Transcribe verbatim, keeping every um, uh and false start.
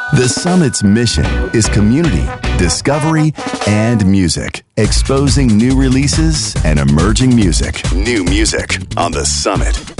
The Summit's mission is community, discovery, and music. Exposing new releases and emerging music. New music on The Summit.